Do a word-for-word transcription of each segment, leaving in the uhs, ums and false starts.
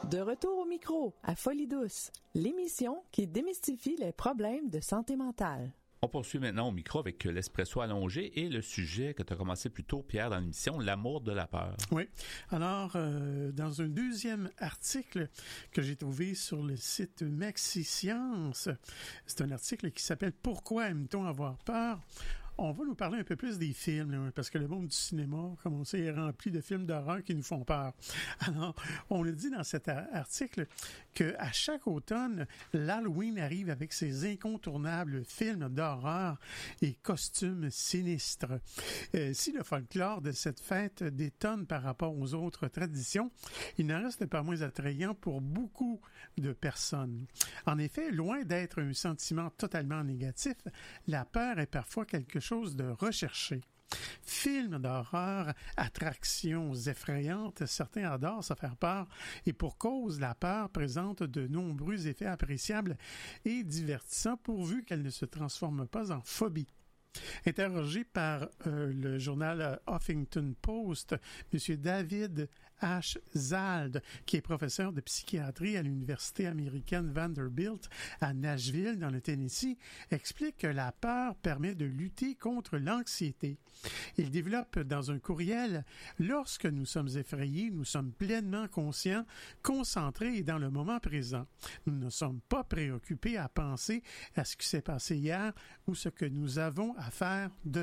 De retour au micro, à Folie douce, l'émission qui démystifie les problèmes de santé mentale. On poursuit maintenant au micro avec l'Espresso allongé et le sujet que tu as commencé plus tôt, Pierre, dans l'émission, l'amour de la peur. Oui. Alors, euh, dans un deuxième article que j'ai trouvé sur le site MaxiScience, c'est un article qui s'appelle « Pourquoi aime-t-on avoir peur ?» On va nous parler un peu plus des films, là, parce que le monde du cinéma, comme on sait, est rempli de films d'horreur qui nous font peur. Alors, on le dit dans cet article qu'à chaque automne, l'Halloween arrive avec ses incontournables films d'horreur et costumes sinistres. Euh, si le folklore de cette fête détonne par rapport aux autres traditions, il n'en reste pas moins attrayant pour beaucoup de personnes. En effet, loin d'être un sentiment totalement négatif, la peur est parfois quelque chose de recherché. Films d'horreur, attractions effrayantes, certains adorent se faire peur et pour cause, la peur présente de nombreux effets appréciables et divertissants pourvu qu'elle ne se transforme pas en phobie. Interrogé par euh, le journal Huffington Post, M. David H. Zald, qui est professeur de psychiatrie à l'université américaine Vanderbilt à Nashville, dans le Tennessee, explique que la peur permet de lutter contre l'anxiété. Il développe dans un courriel « Lorsque nous sommes effrayés, nous sommes pleinement conscients, concentrés et dans le moment présent. Nous ne sommes pas préoccupés à penser à ce qui s'est passé hier ou ce que nous avons à faire demain. »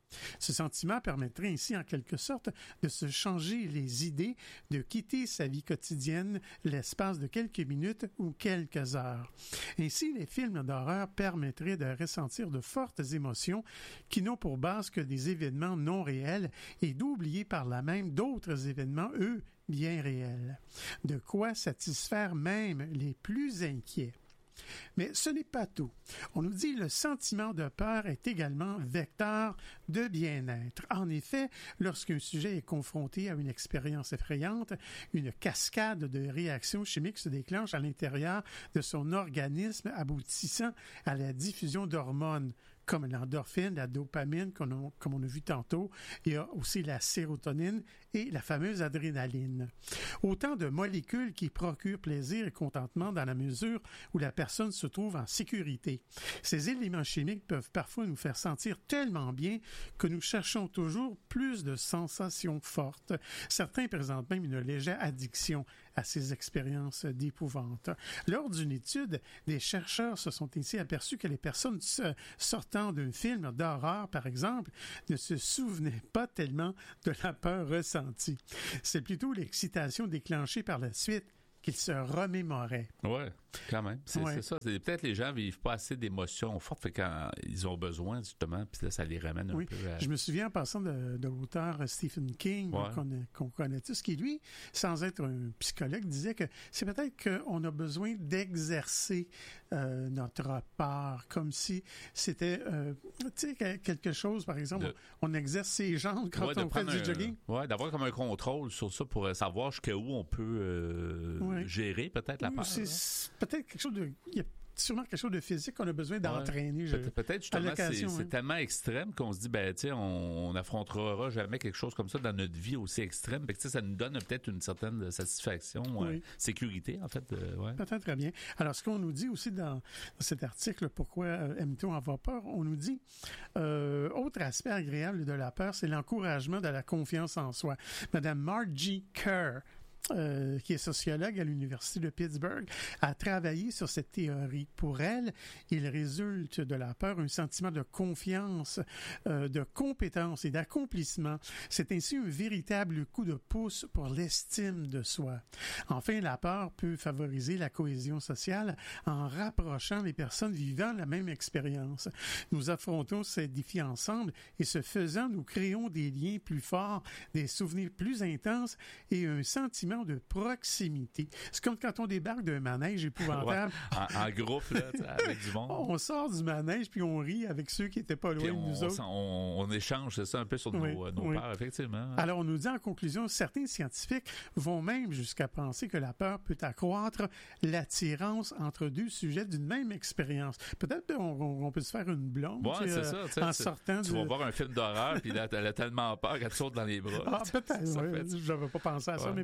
Ce sentiment permettrait ainsi en quelque sorte de se changer les idées, de quitter sa vie quotidienne l'espace de quelques minutes ou quelques heures. Ainsi, les films d'horreur permettraient de ressentir de fortes émotions qui n'ont pour base que des événements non réels et d'oublier par là même d'autres événements, eux, bien réels. De quoi satisfaire même les plus inquiets. Mais ce n'est pas tout. On nous dit que le sentiment de peur est également vecteur de bien-être. En effet, lorsqu'un sujet est confronté à une expérience effrayante, une cascade de réactions chimiques se déclenche à l'intérieur de son organisme, aboutissant à la diffusion d'hormones comme l'endorphine, la dopamine, comme on, comme on a vu tantôt. Il y a aussi la sérotonine et la fameuse adrénaline. Autant de molécules qui procurent plaisir et contentement dans la mesure où la personne se trouve en sécurité. Ces éléments chimiques peuvent parfois nous faire sentir tellement bien que nous cherchons toujours plus de sensations fortes. Certains présentent même une légère addiction à ces expériences d'épouvante. Lors d'une étude, des chercheurs se sont ainsi aperçus que les personnes sortant d'un film d'horreur, par exemple, ne se souvenaient pas tellement de la peur ressentie. C'est plutôt l'excitation déclenchée par la suite qu'ils se remémoraient. Oui, quand même. C'est, ouais. c'est ça. C'est, peut-être les gens vivent pas assez d'émotions fortes, fait quand ils ont besoin, justement, puis là, ça les ramène un oui. peu à... Je me souviens en passant de, de l'auteur Stephen King, ouais. qu'on, qu'on connaît tous, qui, lui, sans être un psychologue, disait que c'est peut-être qu'on a besoin d'exercer euh, notre peur, comme si c'était, euh, tu sais, quelque chose, par exemple, de... on exerce ses jambes quand ouais, on fait du jogging. Oui, d'avoir comme un contrôle sur ça pour savoir jusqu'où on peut... Euh... Oui. gérer peut-être la oui, peur. C'est hein? peut-être quelque chose de... Il y a sûrement quelque chose de physique qu'on a besoin d'entraîner. Ouais. Peut-être, peut-être justement, c'est, hein? c'est tellement extrême qu'on se dit, ben, tu sais, on n'affrontera jamais quelque chose comme ça dans notre vie aussi extrême. Fait que, ça nous donne peut-être une certaine satisfaction, oui. euh, sécurité, en fait. Euh, ouais. Peut-être très bien. Alors, ce qu'on nous dit aussi dans, dans cet article, pourquoi euh, aime-t-on avoir peur, on nous dit, euh, autre aspect agréable de la peur, c'est l'encouragement de la confiance en soi. Madame Margie Kerr, Euh, qui est sociologue à l'Université de Pittsburgh, a travaillé sur cette théorie. Pour elle, il résulte de la peur un sentiment de confiance, euh, de compétence et d'accomplissement. C'est ainsi un véritable coup de pouce pour l'estime de soi. Enfin, la peur peut favoriser la cohésion sociale en rapprochant les personnes vivant la même expérience. Nous affrontons ces défis ensemble et ce faisant, nous créons des liens plus forts, des souvenirs plus intenses et un sentiment de proximité. C'est comme quand on débarque d'un manège épouvantable. Ouais, en, en groupe, là, avec du monde. On sort du manège puis on rit avec ceux qui étaient pas loin on, de nous autres. On, on échange, c'est ça, un peu sur oui, nos, nos oui. peurs, effectivement. Alors, on nous dit en conclusion, certains scientifiques vont même jusqu'à penser que la peur peut accroître l'attirance entre deux sujets d'une même expérience. Peut-être qu'on on peut se faire une blonde ouais, c'est euh, ça, en sortant tu du... vas voir un film d'horreur puis là, elle a tellement peur qu'elle te saute dans les bras. Ah, peut-être, oui. Je n'avais pas pensé à ça, ouais. mais peut-être.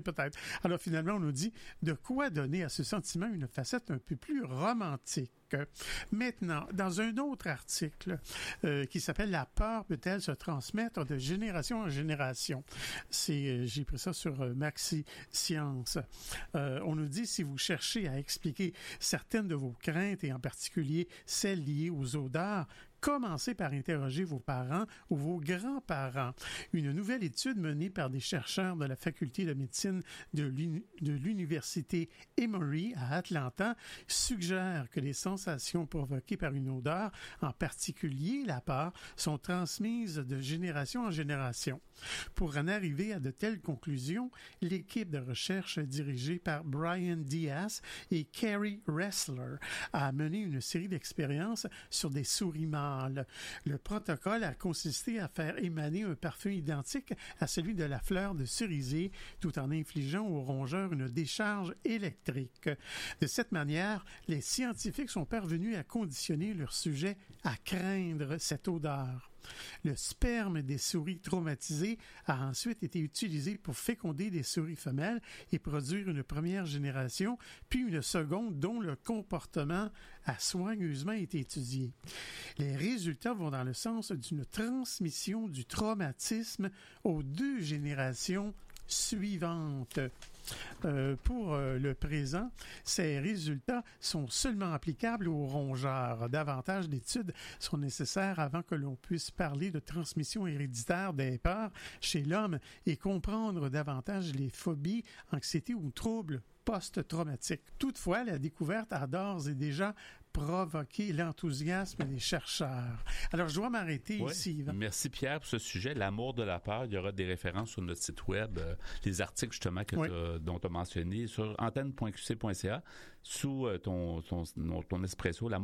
Alors finalement, on nous dit de quoi donner à ce sentiment une facette un peu plus romantique. Maintenant, dans un autre article euh, qui s'appelle « La peur peut-elle se transmettre de génération en génération ?» C'est, euh, j'ai pris ça sur euh, Maxi Science. Euh, on nous dit, si vous cherchez à expliquer certaines de vos craintes, et en particulier celles liées aux odeurs, commencez par interroger vos parents ou vos grands-parents. Une nouvelle étude menée par des chercheurs de la faculté de médecine de, l'uni- de l'université Emory à Atlanta suggère que les sensations provoquées par une odeur, en particulier la peur, sont transmises de génération en génération. Pour en arriver à de telles conclusions, l'équipe de recherche dirigée par Brian Diaz et Carrie Ressler a mené une série d'expériences sur des souris mâles. Le protocole a consisté à faire émaner un parfum identique à celui de la fleur de cerisier, tout en infligeant aux rongeurs une décharge électrique. De cette manière, les scientifiques sont parvenus à conditionner leur sujet à craindre cette odeur. Le sperme des souris traumatisées a ensuite été utilisé pour féconder des souris femelles et produire une première génération, puis une seconde dont le comportement a soigneusement été étudié. Les résultats vont dans le sens d'une transmission du traumatisme aux deux générations suivantes. Euh, pour euh, le présent, ces résultats sont seulement applicables aux rongeurs. Davantage d'études sont nécessaires avant que l'on puisse parler de transmission héréditaire des peurs chez l'homme et comprendre davantage les phobies, anxiétés ou troubles post-traumatiques. Toutefois, la découverte a d'ores et déjà provoquer l'enthousiasme des chercheurs. Alors, je dois m'arrêter ouais. ici, Yvan. Merci, Pierre, pour ce sujet. L'amour de la peur, il y aura des références sur notre site web, euh, les articles, justement, que oui. dont tu as mentionné, sur antenne point q c point c a, sous euh, ton, ton, ton, ton espresso, l'amour